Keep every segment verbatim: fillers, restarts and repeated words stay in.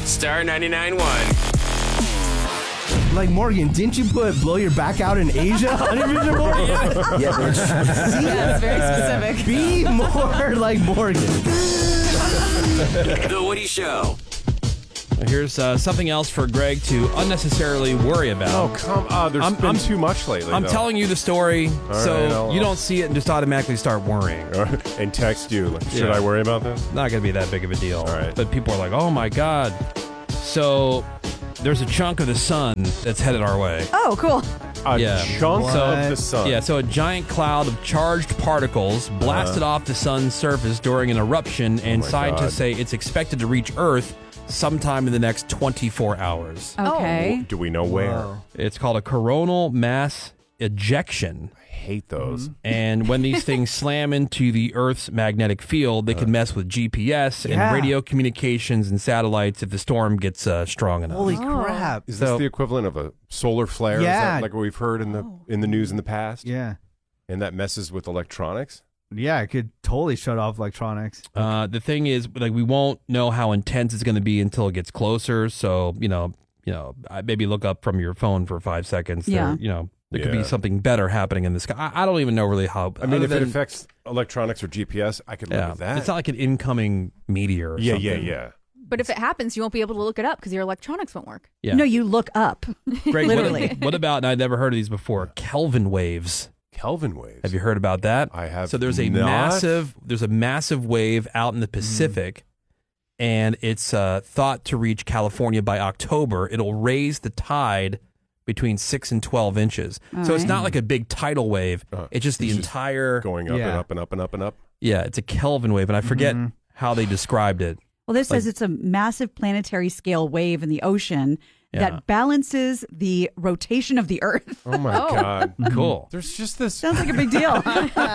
Star ninety-nine point one. Like, Morgan, didn't you put blow your back out in Asia on your vision board? Yeah, bitch. That's very specific. Be more like Morgan. The Woody Show. Here's uh, something else for Greg to unnecessarily worry about. Oh, come on. There's I'm- been I'm- too much lately, I'm though. telling you the story, so right, I'll- you don't see it and just automatically start worrying. And text you. Like, should Yeah. I worry about this? Not going to be that big of a deal. All right. But people are like, oh my God. So there's a chunk of the sun that's headed our way. Oh, cool. A Yeah. chunk What? of the sun. Yeah, so a giant cloud of charged particles blasted off the sun's surface during an eruption, and my scientists God. say it's expected to reach Earth sometime in the next twenty-four hours. Okay. Do we know where? Wow. It's called a coronal mass ejection. I hate those. And when these things slam into the Earth's magnetic field, they can mess with G P S and Yeah. radio communications and satellites if the storm gets uh, strong enough. Holy crap. Is So- this the equivalent of a solar flare? Is Yeah. that like what we've heard in the in the news in the past? Yeah. And that messes with electronics? Yeah, it could totally shut off electronics. Uh, the thing is, like, we won't know how intense it's going to be until it gets closer. So, you know, you know, I- maybe look up from your phone for five seconds. Yeah. There, you know, there could be Yeah. something better happening in the sky. I, I don't even know really how. I mean, other if it than- affects electronics or G P S, I could live yeah, with that. it's not like an incoming meteor. Or yeah, something. yeah, yeah. But if it happens, you won't be able to look it up because your electronics won't work. Yeah. No, you look up. Greg, Literally. What, what about? And I'd never heard of these before. Kelvin waves. Kelvin waves. Have you heard about that? I have So there's a not. massive there's a massive wave out in the Pacific, and it's uh, thought to reach California by October. It'll raise the tide between six and twelve inches. All so it's right. not like a big tidal wave. Uh, it's just the it's just entire going up and Yeah. up and up and up and up. yeah. It's a Kelvin wave, and I forget Mhm. how they described it. Well, this Like- says it's a massive planetary scale wave in the ocean Yeah. that balances the rotation of the Earth. Oh my Oh. god. Cool. There's just this Sounds like a big deal.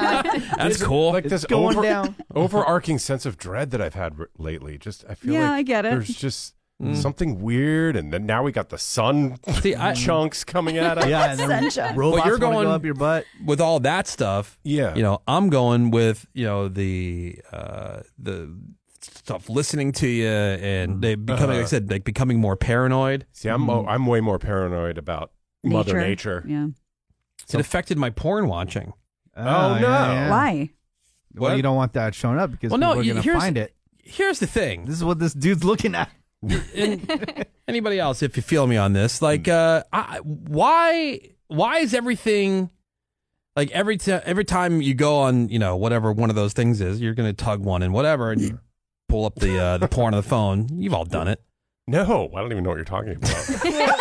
That's cool. like this going over, down. overarching sense of dread that I've had r- lately. Just I feel Yeah, like I get it. There's just something weird, and then now we got the sun See, I- chunks coming at us. Yeah, and then Sunshine. robots Well, you're wanna going- go up your butt. With all that stuff, Yeah. you know, I'm going with, you know, the uh the stuff listening to you and they becoming like I said, like becoming more paranoid. See, I'm mo- I'm way more paranoid about Mother Nature. Yeah. It affected my porn watching. Oh, no. yeah, yeah. Why? Well, you don't want that showing up because Well, no, people are you- going to here's- find it. Here's the thing. This is what this dude's looking at. And anybody else, if you feel me on this, like, uh, I, why, why is everything like every time, every time you go on, you know, whatever one of those things is, you're going to tug one and whatever, and you pull up the uh, the porn on the phone. You've all done it, No, I don't even know what you're talking about.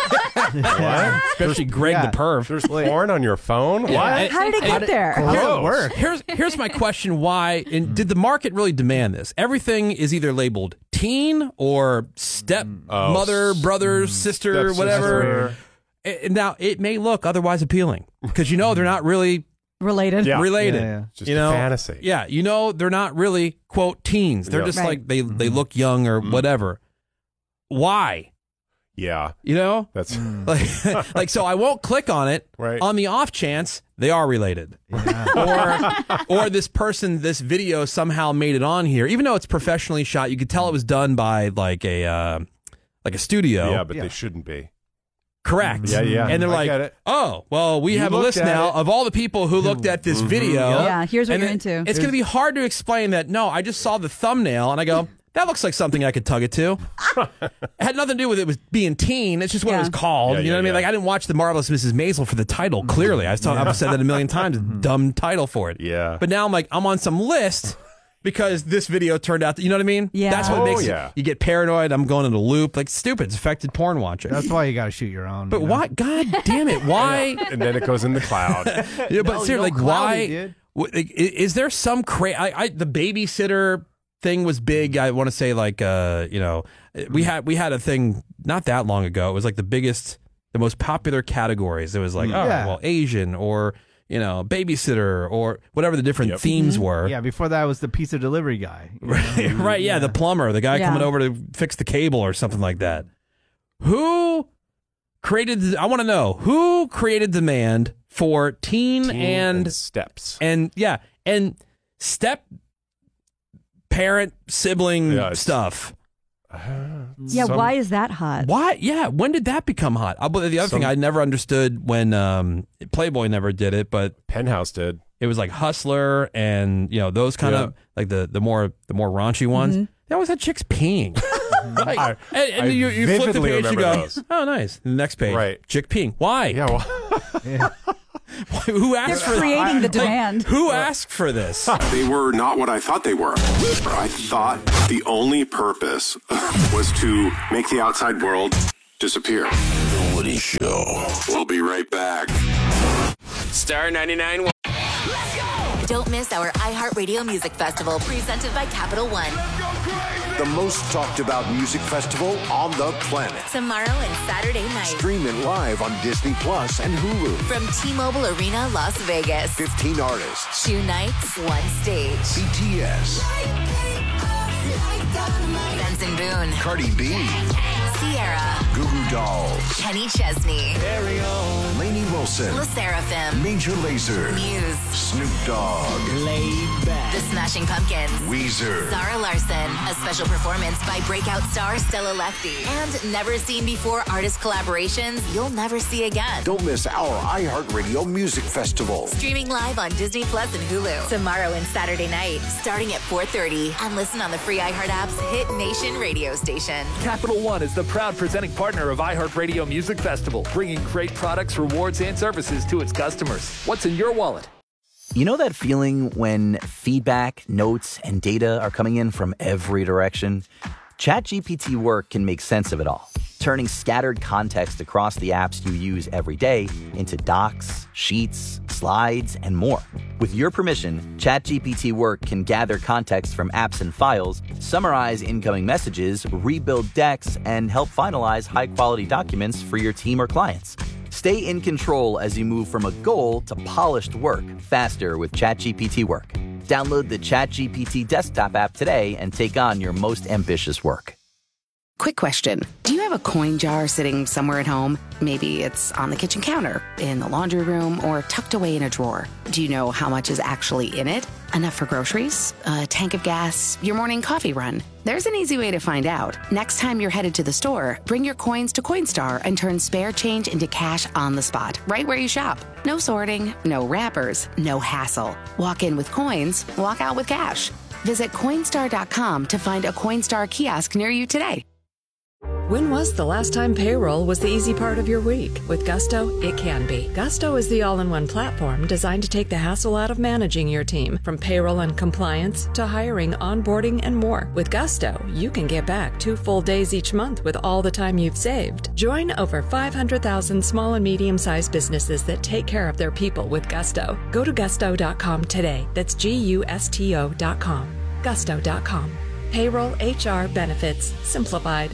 What? especially Greg yeah. the perv. There's porn on your phone? What? And- How did it and- get there? How does Gross. it work? Here's here's my question: Why and did the market really demand this? Everything is either labeled teen or step Oh, mother, s- brother, sister, Stepsister. whatever. And now it may look otherwise appealing because you know they're not really Related. Yeah. related. Yeah, yeah. Just you a know, fantasy. Yeah, you know they're not really quote teens. They're Yeah. just Right. like they they look young or whatever. Why? Yeah. You know, That's like like so I won't click on it Right. on the off chance they are related. Yeah. or or this person, this video somehow made it on here, even though it's professionally shot. You could tell it was done by like a uh, like a studio. yeah, but Yeah. they shouldn't be. Correct. Yeah, yeah. And they're I like, get it. oh, well, we You have a looked list at now it. of all the people who looked at this video. Yeah, here's what And you're it- into. It's going to be hard to explain that. No, I just saw the thumbnail and I go, that looks like something I could tug it to. It had nothing to do with it was being teen. It's just what it Yeah. was called. Yeah, you know yeah, what I mean? yeah. Like I didn't watch The Marvelous Missus Maisel for the title. Clearly, I saw, I've said that a million times. Dumb title for it. Yeah. But now I'm like, I'm on some list because this video turned out. To, you know what I mean? Yeah. That's what Oh, makes yeah. it. You get paranoid. I'm going into a loop. Like stupid. It's affected porn watching. That's why you got to shoot your own. but you know? why? God damn it! Why? And then it goes in the cloud. Yeah, but No, seriously, no like, cloudy, why? dude. w- like, i- Is there some cra I, I the babysitter thing was big. I want to say like uh you know we had we had a thing not that long ago. It was like the biggest, the most popular categories. It was like oh Yeah. well Asian or you know babysitter or whatever the different Yep. themes were. Yeah, before that was the pizza delivery guy. you know? right. Yeah, the plumber, the guy Yeah. coming over to fix the cable or something like that. Who created? The, I want to know who created demand for teen, Teen and steps. and yeah, and step parent sibling Yeah, it's- stuff. Yeah, Some- why is that hot? Why? Yeah, when did that become hot? Uh, but the other Some- thing I never understood when um, Playboy never did it, but Penthouse did. it was like Hustler and you know those kind Yeah. of like the the more the more raunchy ones. They always had chicks peeing. Like, I- and and I you, you flip the vividly page, you remember go, those. oh, nice. The next page, Right. chick peeing. Why? Yeah, well, Who They're asked for creating the Like, demand. who asked for this? They were not what I thought they were. I thought the only purpose was to make the outside world disappear. The Woody Show. We'll be right back. Star ninety-nine point one. Don't miss our iHeartRadio Music Festival presented by Capital One. The most talked about music festival on the planet. Tomorrow and Saturday night Stream it live on Disney Plus and Hulu. from T-Mobile Arena, Las Vegas. fifteen artists. Two nights, one stage. B T S. Benson Boone, Cardi B. Sierra, Goo Goo Dolls. Kenny Chesney, Lainey Wilson. La Seraphim, Major Lazer. Muse, Snoop Dogg. The Smashing Pumpkins, Weezer. Zara Larson, a special performance by breakout star Stella Lefty, and never seen before artist collaborations you'll never see again. Don't miss our iHeartRadio Music Festival. Streaming live on Disney Plus and Hulu tomorrow and Saturday night, starting at four thirty, and listen on the free iHeart app's Hit Nation radio station. Capital One is the proud presenting partner of iHeartRadio Music Festival, bringing great products, rewards, and services to its customers. What's in your wallet? You know that feeling when feedback, notes, and data are coming in from every direction? ChatGPT Work can make sense of it all, turning scattered context across the apps you use every day into docs, sheets, slides, and more. With your permission, ChatGPT Work can gather context from apps and files, summarize incoming messages, rebuild decks, and help finalize high-quality documents for your team or clients. Stay in control as you move from a goal to polished work faster with ChatGPT Work. Download the ChatGPT desktop app today and take on your most ambitious work. Quick question. Do you have a coin jar sitting somewhere at home? Maybe it's on the kitchen counter, in the laundry room, or tucked away in a drawer. Do you know how much is actually in it? Enough for groceries? A tank of gas? Your morning coffee run? There's an easy way to find out. Next time you're headed to the store, bring your coins to Coinstar and turn spare change into cash on the spot, right where you shop. No sorting, no wrappers, no hassle. Walk in with coins, walk out with cash. Visit Coinstar dot com to find a Coinstar kiosk near you today. When was the last time payroll was the easy part of your week? With Gusto, it can be. Gusto is the all-in-one platform designed to take the hassle out of managing your team, from payroll and compliance to hiring, onboarding, and more. With Gusto, you can get back two full days each month with all the time you've saved. Join over five hundred thousand small and medium-sized businesses that take care of their people with Gusto. Go to gusto dot com today. That's G U S T O dot com. gusto dot com. Payroll, H R, benefits, simplified.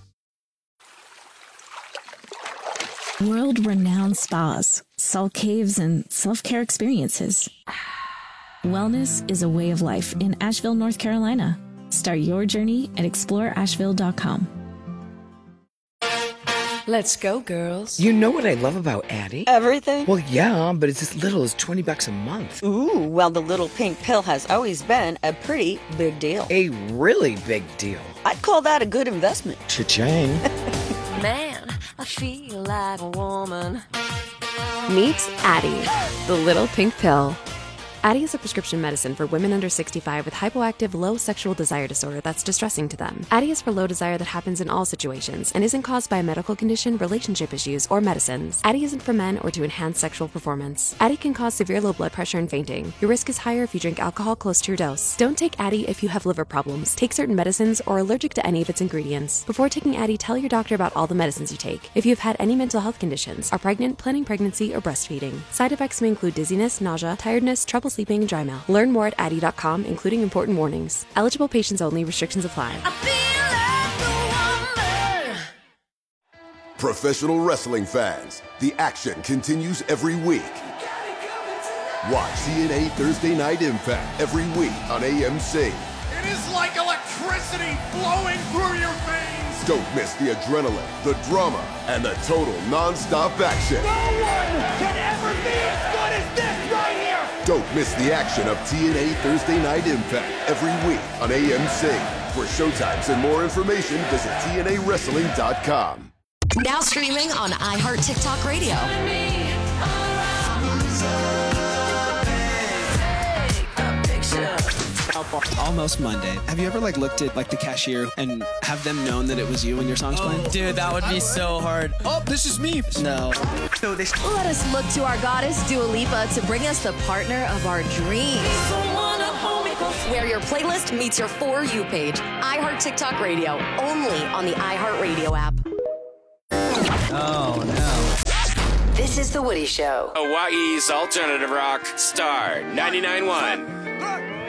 World-renowned spas, salt caves, and self-care experiences. Wellness is a way of life in Asheville, North Carolina. Start your journey at explore asheville dot com. Let's go, girls. You know what I love about Addie? Everything? Well, yeah, but it's as little as twenty bucks a month. Ooh, well, the little pink pill has always been a pretty big deal. A really big deal. I'd call that a good investment. Cha-ching. Man, I feel like a woman. Meet Addie, the little pink pill. Addie is a prescription medicine for women under sixty-five with hypoactive low sexual desire disorder that's distressing to them. Addie is for low desire that happens in all situations and isn't caused by a medical condition, relationship issues, or medicines. Addie isn't for men or to enhance sexual performance. Addie can cause severe low blood pressure and fainting. Your risk is higher if you drink alcohol close to your dose. Don't take Addie if you have liver problems, take certain medicines, or are allergic to any of its ingredients. Before taking Addie, tell your doctor about all the medicines you take. If you have had any mental health conditions, are pregnant, planning pregnancy, or breastfeeding. Side effects may include dizziness, nausea, tiredness, trouble sleeping, and dry mouth. Learn more at addie dot com, including important warnings. Eligible patients only. Restrictions apply. Professional wrestling fans, the action continues every week. Watch T N A Thursday Night Impact every week on A M C. It is like electricity flowing through your veins. Don't miss the adrenaline, the drama, and the total non-stop action. No one can ever be as good as this right here. Don't miss the action of T N A Thursday Night Impact every week on A M C. For showtimes and more information, visit T N A wrestling dot com. Now streaming on iHeart TikTok Radio. Almost Monday. Have you ever like looked at like the cashier and have them known that it was you when your song's playing? Dude, that would be so hard. Oh, this is me. No. So they Let us look to our goddess, Dua Lipa, to bring us the partner of our dreams. Where your playlist meets your For You page. iHeart TikTok Radio. Only on the iHeart Radio app. Oh, no. This is The Woody Show. Hawaii's alternative rock, Star ninety-nine point one.